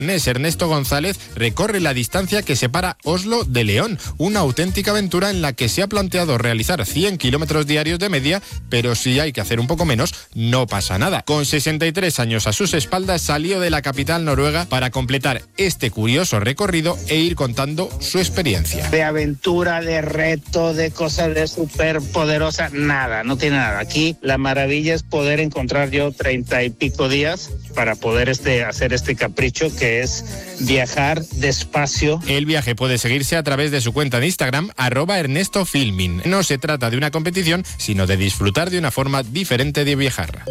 Ernesto González recorre la distancia que separa Oslo de León, una auténtica aventura en la que se ha planteado realizar 100 kilómetros diarios de media, pero si hay que hacer un poco menos, no pasa nada. Con 63 años a sus espaldas, salió de la capital noruega para completar este curioso recorrido e ir contando su experiencia. De aventura, de reto, de cosas de súper poderosas, nada, no tiene nada. Aquí la maravilla es poder encontrar yo 30 y pico días para poder hacer este capricho que es viajar despacio. El viaje puede seguirse a través de su cuenta de Instagram, @ErnestoFilming. No se trata de una competición, sino de disfrutar de una forma diferente de viajar.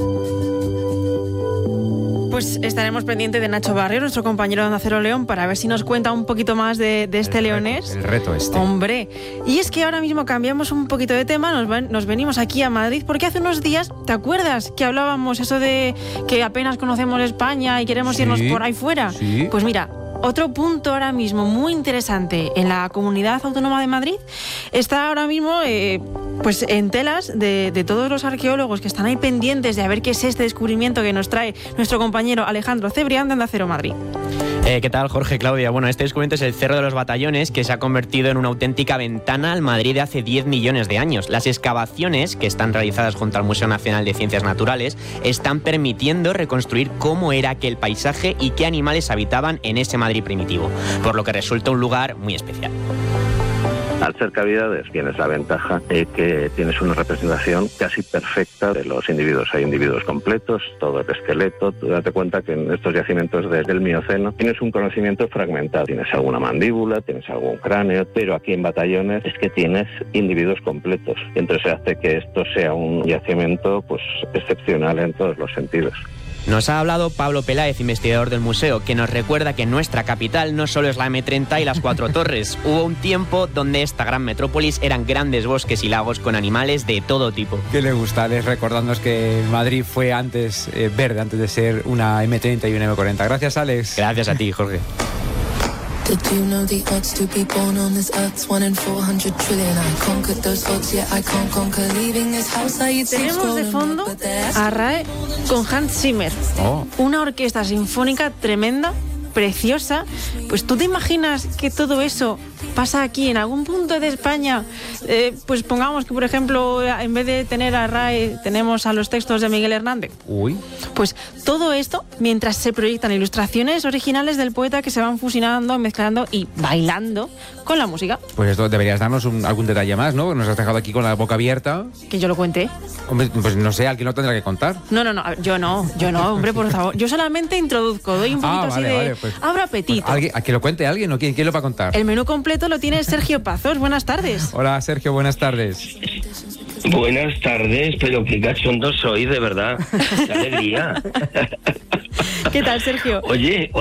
Pues estaremos pendientes de Nacho Barrio, nuestro compañero de Onda Cero León, para ver si nos cuenta un poquito más de este leonés. El reto este. Hombre, y es que ahora mismo cambiamos un poquito de tema, nos venimos aquí a Madrid, porque hace unos días, ¿te acuerdas que hablábamos eso de que apenas conocemos España y queremos irnos por ahí fuera? Sí. Pues mira, otro punto ahora mismo muy interesante en la Comunidad Autónoma de Madrid está ahora mismo pues en telas de todos los arqueólogos que están ahí pendientes de a ver qué es este descubrimiento que nos trae nuestro compañero Alejandro Cebrián de Onda Cero Madrid. ¿Qué tal, Jorge, Claudia? Bueno, este descubrimiento es el Cerro de los Batallones, que se ha convertido en una auténtica ventana al Madrid de hace 10 millones de años. Las excavaciones, que están realizadas junto al Museo Nacional de Ciencias Naturales, están permitiendo reconstruir cómo era aquel paisaje y qué animales habitaban en ese Madrid primitivo, por lo que resulta un lugar muy especial. Al ser cavidades tienes la ventaja de que tienes una representación casi perfecta de los individuos. Hay individuos completos, todo el esqueleto. Tú date cuenta que en estos yacimientos desde el Mioceno tienes un conocimiento fragmentado. Tienes alguna mandíbula, tienes algún cráneo, pero aquí en Batallones es que tienes individuos completos. Entonces hace que esto sea un yacimiento pues excepcional en todos los sentidos. Nos ha hablado Pablo Peláez, investigador del museo, que nos recuerda que nuestra capital no solo es la M30 y las Cuatro Torres. Hubo un tiempo donde esta gran metrópolis eran grandes bosques y lagos con animales de todo tipo. ¿Qué le gusta, Alex, recordándonos que Madrid fue antes verde, antes de ser una M30 y una M40? Gracias, Alex. Gracias a ti, Jorge. Did you know the odds to be born on this earth's 1 in 400 trillion? I conquered those odds, yet I can't conquer leaving this house. Tenemos de fondo a RAE con Hans Zimmer. Una orquesta sinfónica tremenda, preciosa. Pues tú te imaginas que todo eso pasa aquí en algún punto de España. Pues pongamos que, por ejemplo, en vez de tener a RAE, tenemos a los textos de Miguel Hernández. Uy. Pues todo esto mientras se proyectan ilustraciones originales del poeta que se van fusionando, mezclando y bailando con la música. Pues esto deberías darnos algún detalle más, ¿no? Nos has dejado aquí con la boca abierta. Que yo lo cuente. Hombre, pues no sé, alguien lo tendrá que contar. No, yo no, hombre, por favor. Yo solamente introduzco, doy un poquito así de... Pues, abro apetito. Pues, ¿a que lo cuente alguien o quién lo va a contar? El menú completo lo tiene Sergio Pazos. Buenas tardes. Hola, Sergio, buenas tardes. Buenas tardes, pero qué cachondo soy, de verdad. ¡Qué alegría! ¿Qué tal, Sergio? Oye,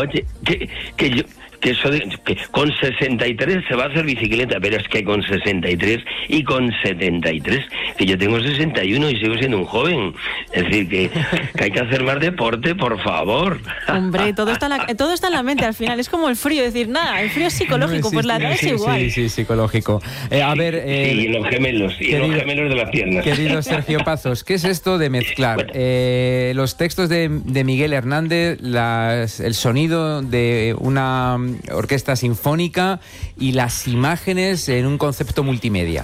que con 63 se va a hacer bicicleta, pero es que con 63 y con 73, que yo tengo 61 y sigo siendo un joven. Es decir, que hay que hacer más deporte, por favor. Hombre, todo está en la mente al final. Es como el frío, es decir, nada, el frío es psicológico, pues la edad es igual. Sí, psicológico. A ver... y los gemelos, los gemelos de las piernas. Querido Sergio Pazos, ¿qué es esto de mezclar los textos de Miguel Hernández, el sonido de una orquesta sinfónica y las imágenes en un concepto multimedia?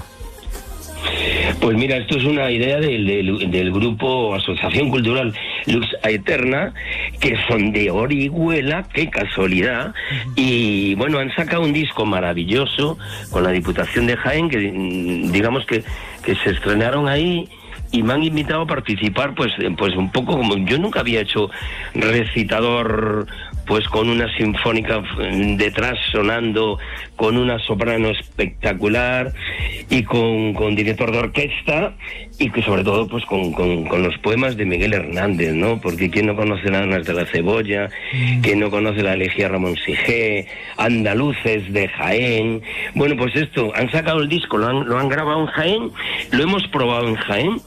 Pues mira, esto es una idea del grupo Asociación Cultural Lux Aeterna, que son de Orihuela, qué casualidad, y bueno, han sacado un disco maravilloso con la Diputación de Jaén, que digamos que se estrenaron ahí, y me han invitado a participar, pues un poco como yo nunca había hecho recitador, pues con una sinfónica detrás sonando, con una soprano espectacular y con director de orquesta, y que sobre todo pues con los poemas de Miguel Hernández, ¿no? Porque quién no conoce las Anas de la Cebolla, quién no conoce la elegía Ramón Sigé, Andaluces de Jaén. Bueno, pues esto, han sacado el disco, lo han grabado en Jaén, lo hemos probado en Jaén,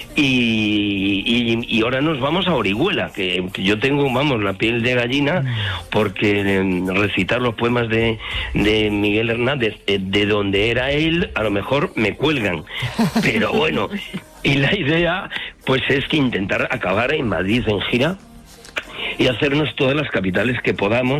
y ahora nos vamos a Orihuela, que yo tengo, la piel de gallina, porque recitar los poemas de Miguel Hernández, de donde era él, a lo mejor me cuelgan, pero bueno, y la idea pues es que intentar acabar en Madrid en gira y hacernos todas las capitales que podamos.